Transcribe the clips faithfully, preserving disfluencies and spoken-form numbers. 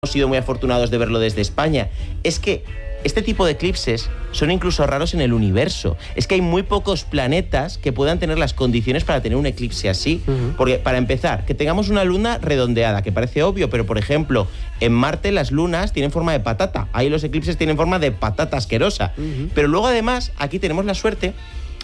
sido muy afortunados de verlo desde España. Es que este tipo de eclipses son incluso raros en el universo. Es que hay muy pocos planetas que puedan tener las condiciones para tener un eclipse así. Uh-huh. Porque, para empezar, que tengamos una luna redondeada, que parece obvio, pero, por ejemplo, en Marte las lunas tienen forma de patata. Ahí los eclipses tienen forma de patata asquerosa. Uh-huh. Pero luego, además, aquí tenemos la suerte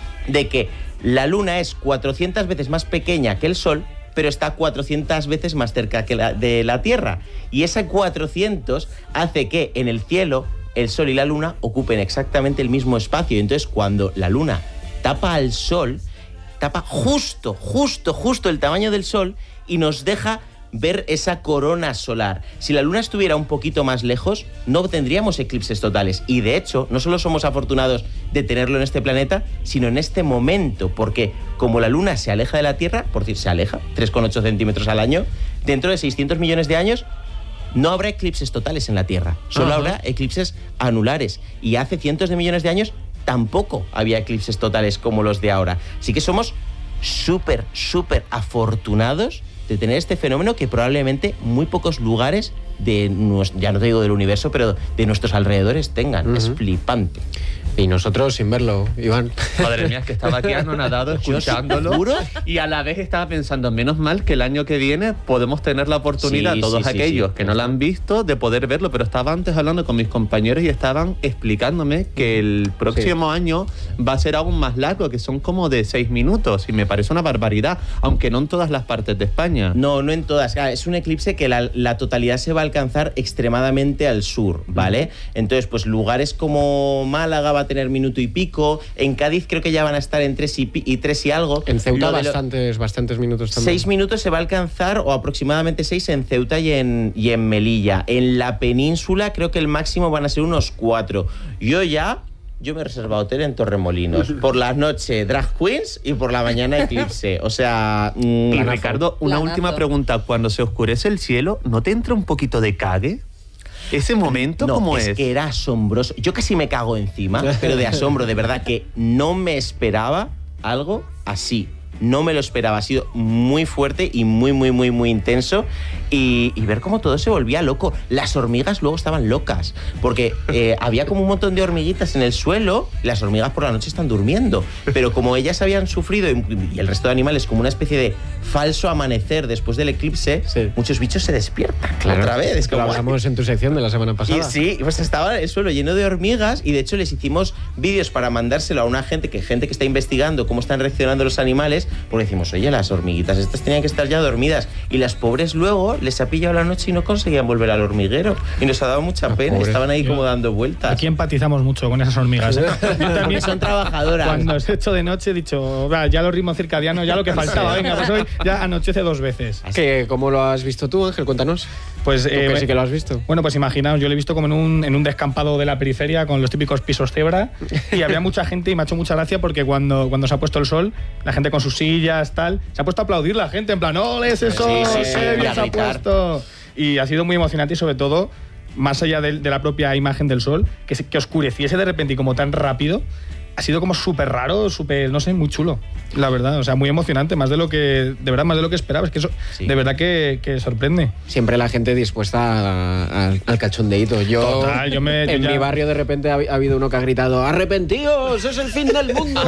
de que la luna es cuatrocientas veces más pequeña que el Sol, pero está cuatrocientas veces más cerca que la, de la Tierra. Y ese cuatrocientos hace que en el cielo el Sol y la Luna ocupen exactamente el mismo espacio. Y entonces, cuando la Luna tapa al Sol, tapa justo, justo, justo el tamaño del Sol y nos deja ver esa corona solar. Si la Luna estuviera un poquito más lejos, no tendríamos eclipses totales. Y de hecho, no solo somos afortunados de tenerlo en este planeta, sino en este momento, porque como la Luna se aleja de la Tierra, por decir, se aleja, tres coma ocho centímetros al año, dentro de seiscientos millones de años, no habrá eclipses totales en la Tierra, solo uh-huh. habrá eclipses anulares. Y hace cientos de millones de años tampoco había eclipses totales como los de ahora. Así que somos súper, súper afortunados de tener este fenómeno que probablemente muy pocos lugares de nuestro, ya no te digo del universo, pero de nuestros alrededores tengan. Uh-huh. Es flipante. Y nosotros sin verlo, Iván. Madre mía, es que estaba aquí anonadado escuchándolo. ¿Seguro? Y a la vez estaba pensando, menos mal que el año que viene podemos tener la oportunidad, sí, todos sí, aquellos sí, sí. que no lo han visto, de poder verlo. Pero estaba antes hablando con mis compañeros y estaban explicándome que el próximo sí. año va a ser aún más largo, que son como de seis minutos. Y me parece una barbaridad, aunque no en todas las partes de España. No, no en todas. Es un eclipse que la, la totalidad se va a alcanzar extremadamente al sur, ¿vale? Uh-huh. Entonces, pues lugares como Málaga va a tener minuto y pico, en Cádiz creo que ya van a estar en tres y, y tres y algo. En Ceuta bastantes, lo, bastantes minutos también. Seis minutos se va a alcanzar, o aproximadamente seis en Ceuta y en, y en Melilla. En la península creo que el máximo van a ser unos cuatro. Yo ya... Yo me he reservado hotel en Torremolinos. Por la noche drag queens y por la mañana eclipse. O sea... Mmm, y Ricardo, una planazo. Última pregunta. Cuando se oscurece el cielo, ¿no te entra un poquito de cague? ¿Ese momento no, cómo es? es? Que era asombroso. Yo casi me cago encima, pero de asombro, de verdad, que no me esperaba algo así. No me lo esperaba. Ha sido muy fuerte y muy, muy, muy, muy intenso. Y, y ver cómo todo se volvía loco. Las hormigas luego estaban locas. Porque eh, había como un montón de hormiguitas en el suelo. Y las hormigas por la noche están durmiendo. Pero como ellas habían sufrido, y, y el resto de animales, como una especie de falso amanecer después del eclipse, sí. muchos bichos se despiertan. Claro, otra vez. Es como... Lo hablamos en tu sección de la semana pasada. Y sí, pues estaba el suelo lleno de hormigas. Y de hecho les hicimos vídeos para mandárselo a una gente que, gente que está investigando cómo están reaccionando los animales. Porque decimos, oye, las hormiguitas estas tenían que estar ya dormidas. Y las pobres luego les ha pillado la noche y no conseguían volver al hormiguero. Y nos ha dado mucha pena. Pobres. Estaban ahí Yo, como dando vueltas. Aquí empatizamos mucho con esas hormigas, ¿eh? También son trabajadoras. Cuando os he hecho de noche he dicho, ya los ritmos circadianos, ya lo que faltaba. Venga, pues hoy ya anochece dos veces. ¿Qué, ¿Cómo lo has visto tú, Ángel? Cuéntanos. Pues eh, que sí que lo has visto. Bueno, pues imaginaos, yo lo he visto como en un, en un descampado de la periferia con los típicos pisos cebra y había mucha gente y me ha hecho mucha gracia porque cuando, cuando se ha puesto el sol, la gente con sus sillas, tal, se ha puesto a aplaudir la gente en plan, ¡no, les eso! Sí, sí, sí, ¡Qué bien se ha puesto! Y ha sido muy emocionante y sobre todo, más allá de, de la propia imagen del sol, que, se, que oscureciese de repente y como tan rápido, ha sido como súper raro, súper, no sé, muy chulo, la verdad. O sea, muy emocionante, más de lo que, de verdad, más de lo que esperaba. Es que eso, sí. de verdad que, que sorprende. Siempre la gente dispuesta a, a, al cachondeíto. Yo, Total, yo me, en yo ya... mi barrio de repente ha, ha habido uno que ha gritado, ¡arrepentíos! ¡Es el fin del mundo!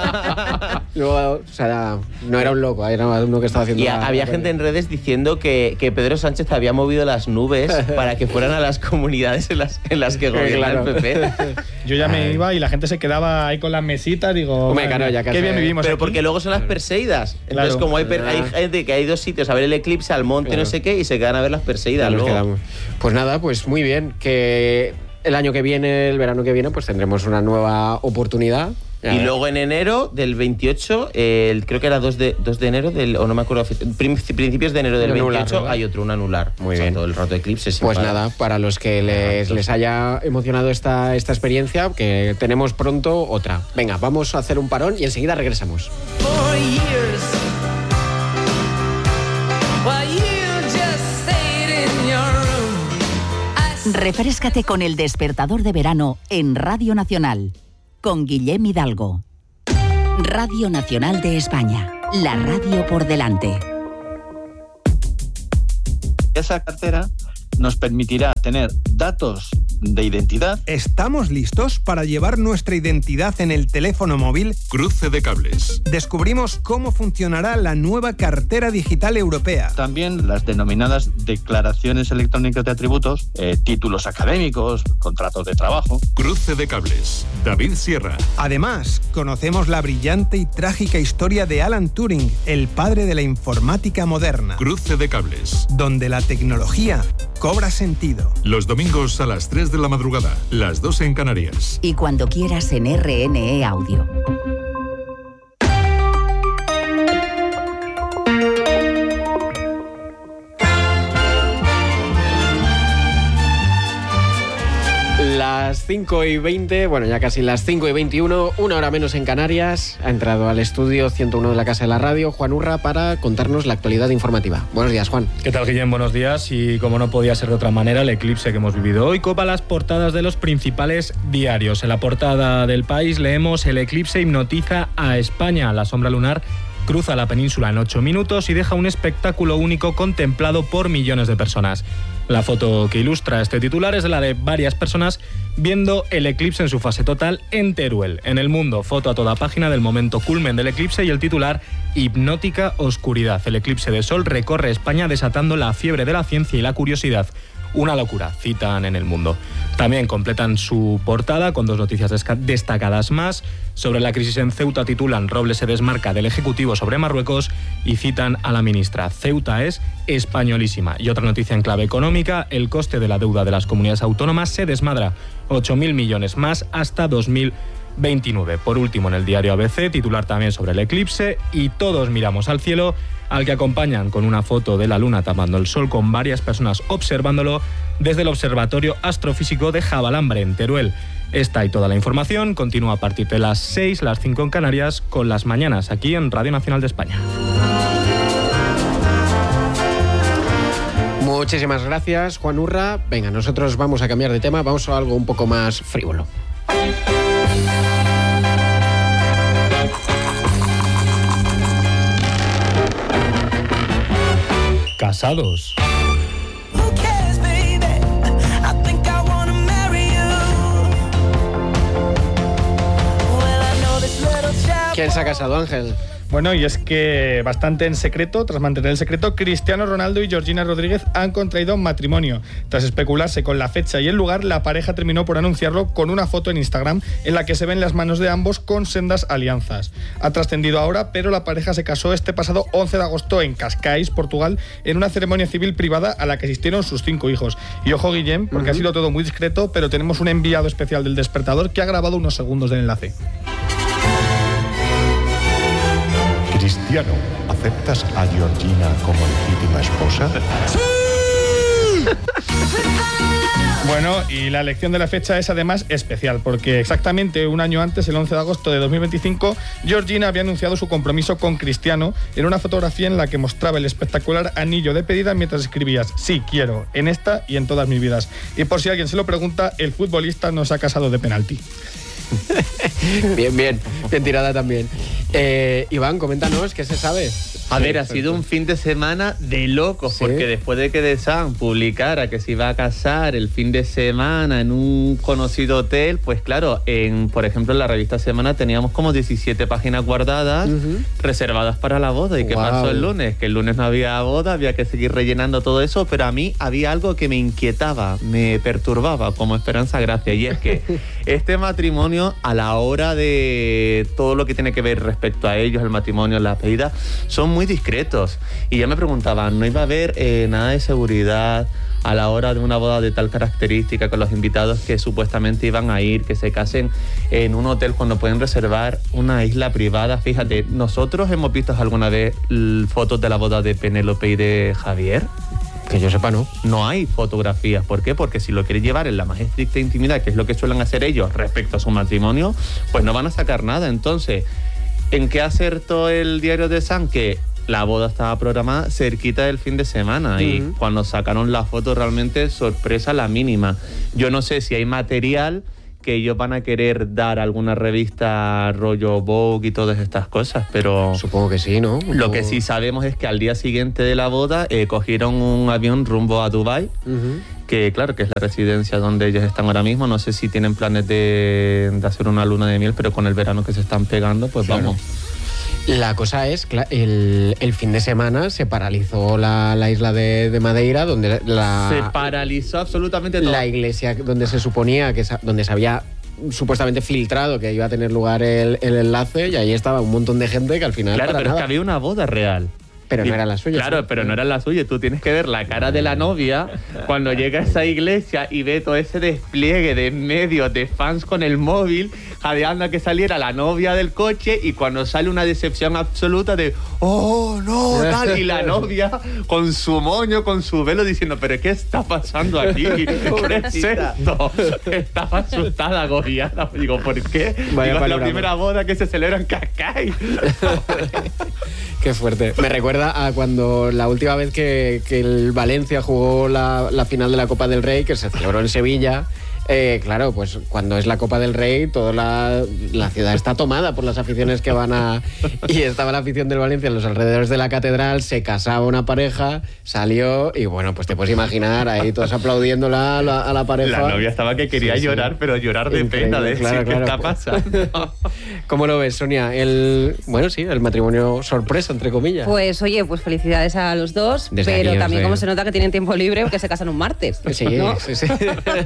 Luego, o sea, no era un loco, era uno que estaba haciendo... Y la, había la gente en redes diciendo que, que Pedro Sánchez había movido las nubes para que fueran a las comunidades en las, en las que gobierna claro. el P P. Yo ya me iba y la gente se quedaba ahí con las mesitas, digo, Hombre, claro, ya qué bien vivimos Pero aquí. Porque luego son las Perseidas. Entonces, claro. como hay, per, hay gente que hay dos sitios a ver el eclipse, al monte, claro. no sé qué, y se quedan a ver las Perseidas luego. Quedamos. Pues nada, pues muy bien, que el año que viene, el verano que viene, pues tendremos una nueva oportunidad. Y luego en enero del veintiocho, eh, creo que era dos de, dos de enero, del, o no me acuerdo, principios de enero del anular, veintiocho, ¿verdad? Hay otro, un anular. Muy o sea, bien. Todo el rato de eclipse. Pues para. Nada, para los que les, les haya emocionado esta, esta experiencia, que tenemos pronto otra. Venga, vamos a hacer un parón y enseguida regresamos. Refréscate con El Despertador de Verano en Radio Nacional. Con Guillem Hidalgo. Radio Nacional de España. La radio por delante. Esa cartera nos permitirá tener datos de identidad. ¿Estamos listos para llevar nuestra identidad en el teléfono móvil? Cruce de cables. Descubrimos cómo funcionará la nueva cartera digital europea. También las denominadas declaraciones electrónicas de atributos, eh, títulos académicos, contratos de trabajo. Cruce de cables. David Sierra. Además, conocemos la brillante y trágica historia de Alan Turing, el padre de la informática moderna. Cruce de cables. Donde la tecnología cobra sentido. Los domingos a las tres de la madrugada, las dos en Canarias. Y cuando quieras en R N E Audio. Las cinco y veinte, bueno, ya casi las cinco y veintiuno, una hora menos en Canarias. Ha entrado al estudio ciento uno de la Casa de la Radio, Juan Urra, para contarnos la actualidad informativa. Buenos días, Juan. ¿Qué tal, Guillem? Buenos días. Y como no podía ser de otra manera, el eclipse que hemos vivido hoy copa las portadas de los principales diarios. En la portada del País leemos: el eclipse hipnotiza a España. La sombra lunar cruza la península en ocho minutos y deja un espectáculo único contemplado por millones de personas. La foto que ilustra este titular es de la de varias personas viendo el eclipse en su fase total en Teruel. En El Mundo, foto a toda página del momento culmen del eclipse y el titular: hipnótica oscuridad. El eclipse de sol recorre España desatando la fiebre de la ciencia y la curiosidad. Una locura, citan en El Mundo. También completan su portada con dos noticias destacadas más. Sobre la crisis en Ceuta titulan: Robles se desmarca del Ejecutivo sobre Marruecos, y citan a la ministra: Ceuta es españolísima. Y otra noticia en clave económica: el coste de la deuda de las comunidades autónomas se desmadra, ocho mil millones más hasta dos mil veintinueve. Por último, en el diario A B C, titular también sobre el eclipse: y todos miramos al cielo, al que acompañan con una foto de la luna tapando el sol con varias personas observándolo desde el Observatorio Astrofísico de Jabalambre, en Teruel. Esta y toda la información continúa a partir de las seis, las cinco en Canarias, con Las Mañanas, aquí en Radio Nacional de España. Muchísimas gracias, Juan Urra. Venga, nosotros vamos a cambiar de tema, vamos a algo un poco más frívolo. Casados. ¿Quién se ha casado, Ángel? Bueno, y es que bastante en secreto, tras mantener el secreto, Cristiano Ronaldo y Georgina Rodríguez han contraído matrimonio. Tras especularse con la fecha y el lugar, la pareja terminó por anunciarlo con una foto en Instagram en la que se ven las manos de ambos con sendas alianzas. Ha trascendido ahora, pero la pareja se casó este pasado once de agosto en Cascais, Portugal, en una ceremonia civil privada a la que asistieron sus cinco hijos. Y ojo, Guillem, porque uh-huh. ha sido todo muy discreto, pero tenemos un enviado especial del Despertador que ha grabado unos segundos del enlace. Cristiano, ¿aceptas a Georgina como legítima esposa? ¡Sí! Bueno, y la elección de la fecha es además especial, porque exactamente un año antes, el once de agosto de dos mil veinticinco, Georgina había anunciado su compromiso con Cristiano en una fotografía en la que mostraba el espectacular anillo de pedida mientras escribías: sí, quiero, en esta y en todas mis vidas. Y por si alguien se lo pregunta, el futbolista no se ha casado de penalti. Bien, bien, bien tirada también. Eh, Iván, coméntanos, ¿qué se sabe? A ver, ha sido un fin de semana de locos, ¿sí? Porque después de que The Sun publicara que se iba a casar el fin de semana en un conocido hotel, pues claro, en, por ejemplo, en la revista Semana teníamos como diecisiete páginas guardadas, uh-huh. reservadas para la boda. ¿Y qué wow. pasó el lunes? Que el lunes no había boda, había que seguir rellenando todo eso, pero a mí había algo que me inquietaba, me perturbaba como Esperanza Gracia, y es que este matrimonio, a la hora de todo lo que tiene que ver respecto a ellos, el matrimonio, la pedida, son muy discretos. Y yo me preguntaba, ¿no iba a haber eh, nada de seguridad a la hora de una boda de tal característica con los invitados que supuestamente iban a ir, que se casen en un hotel cuando pueden reservar una isla privada? Fíjate, nosotros hemos visto alguna vez fotos de la boda de Penélope y de Javier. Que yo sepa, no. No hay fotografías. ¿Por qué? Porque si lo quieres llevar en la más estricta intimidad, que es lo que suelen hacer ellos respecto a su matrimonio, pues no van a sacar nada. Entonces, ¿en qué acertó el diario The Sun? Que la boda estaba programada cerquita del fin de semana, uh-huh. y cuando sacaron la foto realmente sorpresa la mínima. Yo no sé si hay material que ellos van a querer dar alguna revista rollo Vogue y todas estas cosas, pero... Supongo que sí, ¿no? Lo que sí sabemos es que al día siguiente de la boda eh, cogieron un avión rumbo a Dubái, uh-huh. que claro, que es la residencia donde ellos están ahora mismo. No sé si tienen planes de, de hacer una luna de miel, pero con el verano que se están pegando, pues claro. vamos. La cosa es, el, el fin de semana se paralizó la, la isla de, de Madeira, donde la... Se paralizó absolutamente todo. La iglesia donde se suponía que donde se había supuestamente filtrado que iba a tener lugar el, el enlace, y ahí estaba un montón de gente que al final... Claro, para pero nada. es que había una boda real. Pero no era la suya. Claro, ¿sí? pero no era la suya. Tú tienes que ver la cara de la novia cuando llega a esa iglesia y ve todo ese despliegue de medios, de fans con el móvil, jadeando a que saliera la novia del coche, y cuando sale una decepción absoluta de ¡oh, no! Tal, y la novia con su moño, con su velo, diciendo ¿pero qué está pasando aquí? ¿Qué es esto? Estaba asustada, agobiada. Digo, ¿por qué? Vaya Digo, panorama. La primera boda que se celebra en Cascais. Qué fuerte. Me recuerda a cuando la última vez que, que el Valencia jugó la, la final de la Copa del Rey, que se celebró en Sevilla. Eh, claro, pues cuando es la Copa del Rey, toda la, la ciudad está tomada por las aficiones que van a... Y estaba la afición del Valencia en los alrededores de la catedral, se casaba una pareja, salió y bueno, pues te puedes imaginar ahí todos aplaudiéndola a la, a la pareja. La novia estaba que quería sí, llorar, sí. pero llorar de Increíble, pena, de claro, decir claro. qué está pasando. ¿Cómo lo ves, Sonia? El, bueno, sí, el matrimonio sorpresa, entre comillas. Pues oye, pues felicidades a los dos, Desde pero aquí, también sí. como se nota que tienen tiempo libre, que se casan un martes. Sí, ¿no? sí, sí.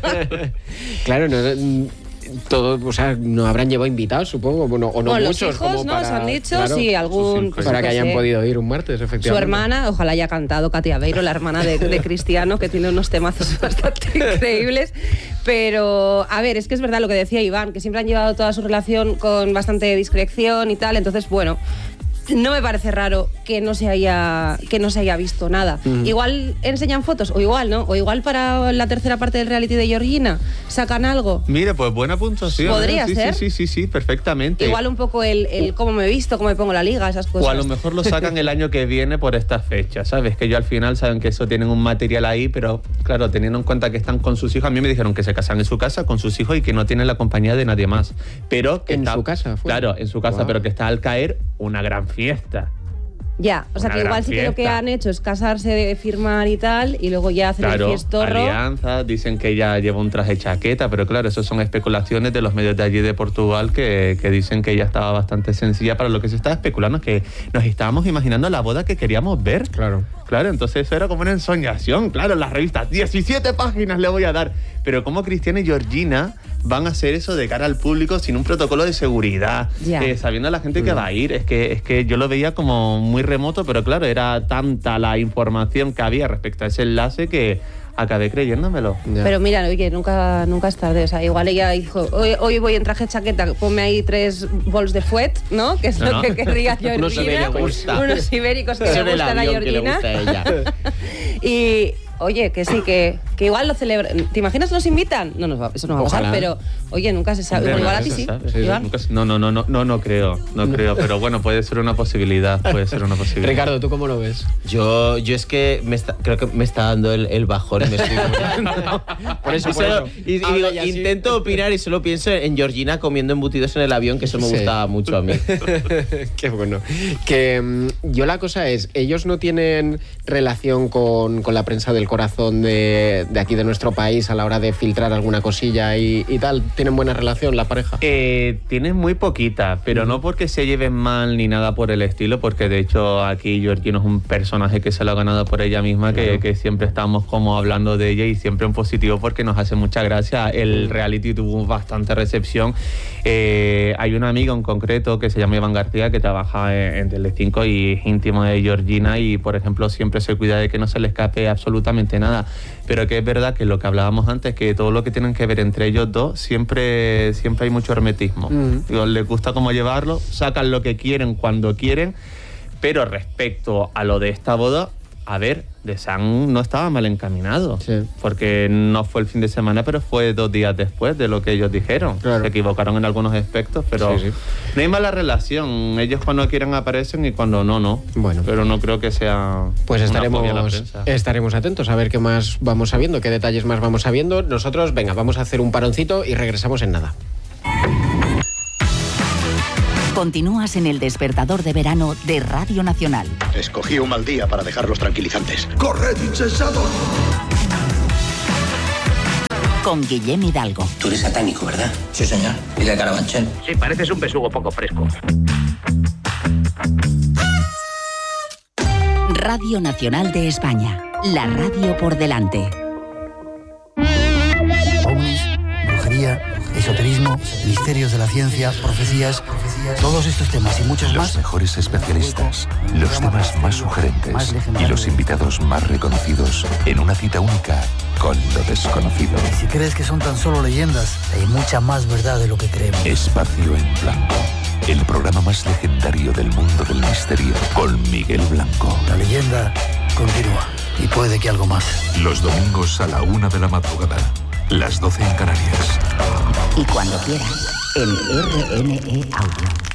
Claro, no, todo, o sea, no habrán llevado invitados, supongo, bueno, o no bueno, muchos. Los hijos, como ¿no? para, Se han dicho, claro, sí, algún... Pues para que hayan sé. podido ir un martes, efectivamente. Su hermana, ojalá haya cantado Katia Beiro, la hermana de, de Cristiano, que tiene unos temazos bastante increíbles. Pero, a ver, es que es verdad lo que decía Iván, que siempre han llevado toda su relación con bastante discreción y tal, entonces, bueno... No me parece raro que no se haya que no se haya visto nada. Mm. Igual enseñan fotos, o igual, ¿no? O igual para la tercera parte del reality de Georgina sacan algo. Mire, pues buena puntuación. Podría ¿eh? sí, ser. Sí, sí, sí, sí, perfectamente. Igual un poco el, el cómo me he visto, cómo me pongo la liga, esas cosas. O a lo mejor lo sacan el año que viene por esta fecha, ¿sabes? Que yo al final saben que eso tienen un material ahí, pero claro, teniendo en cuenta que están con sus hijos, a mí me dijeron que se casan en su casa con sus hijos y que no tienen la compañía de nadie más. Pero que en está, su casa, fue. Claro, en su casa, wow. pero que está al caer una gran fiesta. Ya, o sea Una que igual sí que lo que han hecho es casarse, firmar y tal, y luego ya hacer claro, el fiestorro. Alianza, dicen que ella lleva un traje chaqueta, pero claro, eso son especulaciones de los medios de allí de Portugal que, que dicen que ella estaba bastante sencilla para lo que se estaba especulando, que nos estábamos imaginando la boda que queríamos ver. Claro. Claro, entonces eso era como una ensoñación, claro, en las revistas, diecisiete páginas le voy a dar. Pero ¿cómo Cristiano y Georgina van a hacer eso de cara al público sin un protocolo de seguridad? Eh, sabiendo a la gente que va a ir, es que, es que yo lo veía como muy remoto, pero claro, era tanta la información que había respecto a ese enlace que acabé creyéndomelo. Ya. Pero mira, oye, nunca, nunca es tarde. O sea, igual ella dijo, hoy, hoy voy en traje chaqueta, ponme ahí tres bols de fuet, ¿no? Que es no, lo no. que querría Georgina. Unos ibéricos. Unos ibéricos que le gustan a Georgina. Que le gusta a ella. Y... Oye, que sí, que, que igual lo celebran. ¿Te imaginas nos invitan? No, no, eso no va a pasar, pero oye, nunca se sabe. Bueno, igual a ti sí. sí, nunca, no, no, no, no, no, no creo, no, no creo, pero bueno, puede ser una posibilidad, puede ser una posibilidad. Ricardo, ¿tú cómo lo ves? Yo, yo es que me está, creo que me está dando el, el bajón. Me estoy por eso, por solo, eso. Y, y digo, intento opinar y solo pienso en Georgina comiendo embutidos en el avión, que eso me sí. gustaba mucho a mí. Qué bueno. Que um, yo la cosa es, ellos no tienen relación con, con la prensa del corazón de, de aquí de nuestro país a la hora de filtrar alguna cosilla y, y tal. ¿Tienen buena relación la pareja? Eh, tienen muy poquita, pero uh-huh. no porque se lleven mal ni nada por el estilo, porque de hecho aquí Georgina es un personaje que se lo ha ganado por ella misma, que, claro. que siempre estamos como hablando de ella y siempre en positivo porque nos hace mucha gracia. El reality tuvo bastante recepción. Eh, hay un amigo en concreto que se llama Iván García que trabaja en, en Telecinco y es íntimo de Georgina y, por ejemplo, siempre se cuida de que no se le escape absolutamente nada. Pero que es verdad que lo que hablábamos antes, que todo lo que tienen que ver entre ellos dos, siempre, siempre hay mucho hermetismo. Mm. Digo, les gusta cómo llevarlo, sacan lo que quieren cuando quieren, pero respecto a lo de esta boda, a ver, The Sun no estaba mal encaminado, sí. porque no fue el fin de semana, pero fue dos días después de lo que ellos dijeron. Claro. Se equivocaron en algunos aspectos, pero sí, sí. no hay mala relación. Ellos cuando quieren aparecen y cuando no, no. Bueno, pero no creo que sea. Pues estaremos, estaremos atentos a ver qué más vamos sabiendo, qué detalles más vamos sabiendo. Nosotros, venga, vamos a hacer un paroncito y regresamos en nada. Continúas en el despertador de verano de Radio Nacional. Escogí un mal día para dejar los tranquilizantes. ¡Corred, insensatos! Con Guillem Hidalgo. Tú eres satánico, ¿verdad? Sí, señor. ¿Y de Carabanchel? Sí, pareces un besugo poco fresco. Radio Nacional de España. La radio por delante. Ovnis, brujería, esoterismo, misterios de la ciencia, profecías, todos estos temas y muchos más. Los mejores especialistas, los temas más sugerentes y los invitados más reconocidos en una cita única con lo desconocido. Y si crees que son tan solo leyendas, hay mucha más verdad de lo que creemos. Espacio en Blanco, el programa más legendario del mundo del misterio, con Miguel Blanco. La leyenda continúa y puede que algo más. Los domingos a la una de la madrugada. Las doce en Canarias. Y cuando quieras, en R N E Audio.